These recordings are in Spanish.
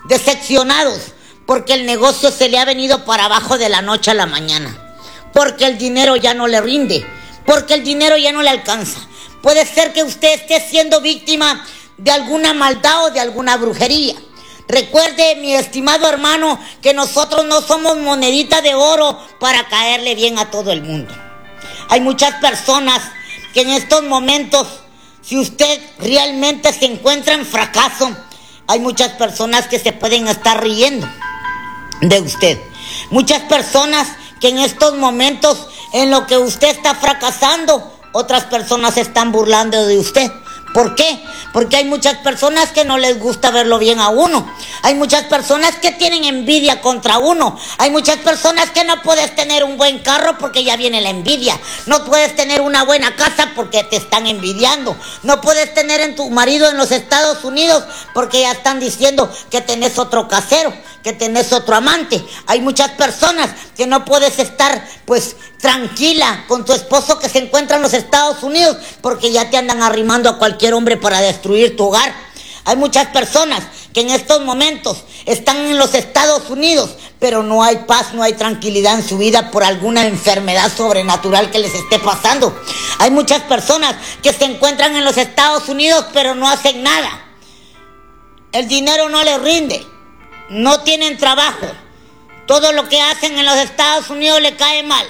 decepcionados, porque el negocio se le ha venido para abajo de la noche a la mañana, porque el dinero ya no le rinde, porque el dinero ya no le alcanza. Puede ser que usted esté siendo víctima de alguna maldad o de alguna brujería. Recuerde, mi estimado hermano, que nosotros no somos monedita de oro para caerle bien a todo el mundo. Hay muchas personas que en estos momentos, si usted realmente se encuentra en fracaso, hay muchas personas que se pueden estar riendo de usted. Muchas personas que en estos momentos, en lo que usted está fracasando, otras personas se están burlando de usted. ¿Por qué? Porque hay muchas personas que no les gusta verlo bien a uno. Hay muchas personas que tienen envidia contra uno. Hay muchas personas que no puedes tener un buen carro porque ya viene la envidia. No puedes tener una buena casa porque te están envidiando. No puedes tener en tu marido en los Estados Unidos porque ya están diciendo que tenés otro casero, que tenés otro amante. Hay muchas personas que no puedes estar pues tranquila con tu esposo que se encuentra en los Estados Unidos porque ya te andan arrimando a cualquier hombre para destruir tu hogar. Hay muchas personas que en estos momentos están en los Estados Unidos, pero no hay paz, no hay tranquilidad en su vida por alguna enfermedad sobrenatural que les esté pasando. Hay muchas personas que se encuentran en los Estados Unidos, pero no hacen nada. El dinero no les rinde, no tienen trabajo. Todo lo que hacen en los Estados Unidos le cae mal,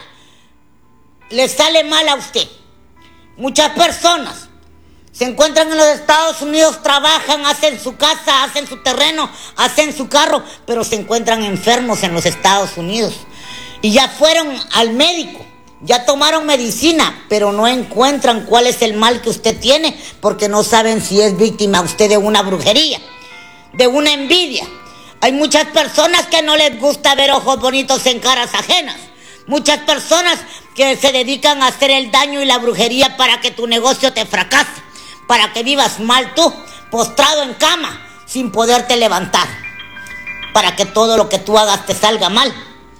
le sale mal a usted. Muchas personas se encuentran en los Estados Unidos, trabajan, hacen su casa, hacen su terreno, hacen su carro, pero se encuentran enfermos en los Estados Unidos. Y ya fueron al médico, ya tomaron medicina, pero no encuentran cuál es el mal que usted tiene, porque no saben si es víctima usted de una brujería, de una envidia. Hay muchas personas que no les gusta ver ojos bonitos en caras ajenas. Muchas personas que se dedican a hacer el daño y la brujería para que tu negocio te fracase, para que vivas mal tú, postrado en cama, sin poderte levantar, para que todo lo que tú hagas te salga mal.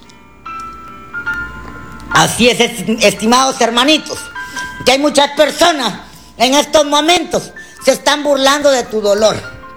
Así es, estimados hermanitos, que hay muchas personas en estos momentos se están burlando de tu dolor.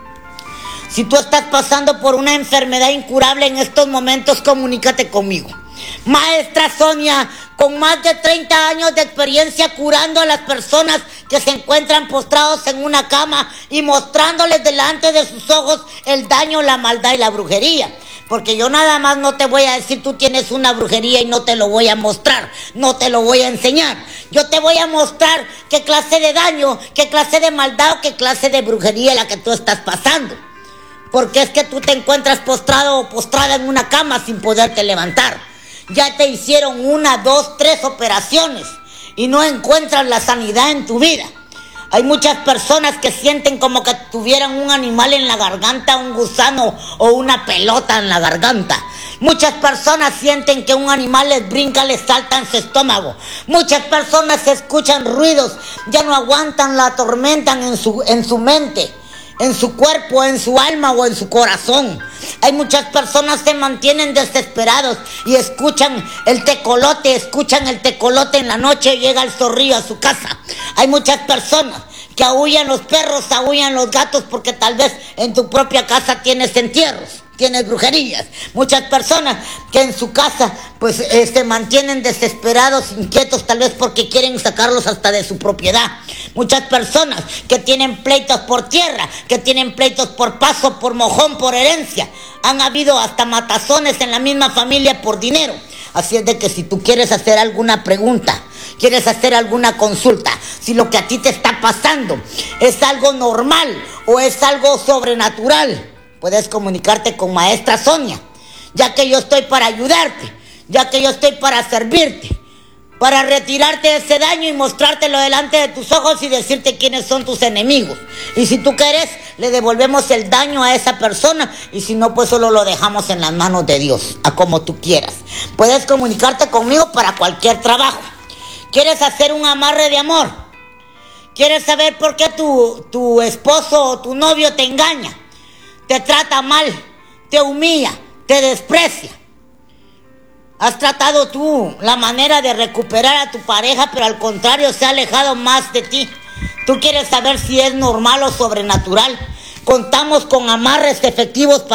Si tú estás pasando por una enfermedad incurable en estos momentos, comunícate conmigo. Maestra Sonia, con más de 30 años de experiencia curando a las personas que se encuentran postrados en una cama y mostrándoles delante de sus ojos el daño, la maldad y la brujería. Porque yo nada más no te voy a decir tú tienes una brujería y no te lo voy a mostrar, no te lo voy a enseñar. Yo te voy a mostrar qué clase de daño, qué clase de maldad o qué clase de brujería es la que tú estás pasando. Porque es que tú te encuentras postrado o postrada en una cama sin poderte levantar. Ya te hicieron 1, 2, 3 operaciones y no encuentras la sanidad en tu vida. Hay muchas personas que sienten como que tuvieran un animal en la garganta, un gusano o una pelota en la garganta. Muchas personas sienten que un animal les brinca, les salta en su estómago. Muchas personas escuchan ruidos, ya no aguantan, la atormentan en su mente, en su cuerpo, en su alma o en su corazón. Hay muchas personas que se mantienen desesperados y escuchan el tecolote en la noche y llega el zorrillo a su casa. Hay muchas personas que aúllan los perros, aúllan los gatos porque tal vez en tu propia casa tienes entierros, tienes brujerías. Muchas personas que en su casa pues se mantienen desesperados, inquietos, tal vez porque quieren sacarlos hasta de su propiedad. Muchas personas que tienen pleitos por tierra, que tienen pleitos por paso, por mojón, por herencia. Han habido hasta matazones en la misma familia por dinero. Así es de que si tú quieres hacer alguna pregunta, quieres hacer alguna consulta, si lo que a ti te está pasando es algo normal o es algo sobrenatural, puedes comunicarte con Maestra Sonia, ya que yo estoy para ayudarte, ya que yo estoy para servirte, para retirarte de ese daño y mostrártelo delante de tus ojos y decirte quiénes son tus enemigos. Y si tú quieres, le devolvemos el daño a esa persona, y si no, pues solo lo dejamos en las manos de Dios, a como tú quieras. Puedes comunicarte conmigo para cualquier trabajo. ¿Quieres hacer un amarre de amor? ¿Quieres saber por qué tu esposo o tu novio te engaña? Te trata mal, te humilla, te desprecia. Has tratado tú la manera de recuperar a tu pareja, pero al contrario se ha alejado más de ti. Tú quieres saber si es normal o sobrenatural. Contamos con amarres efectivos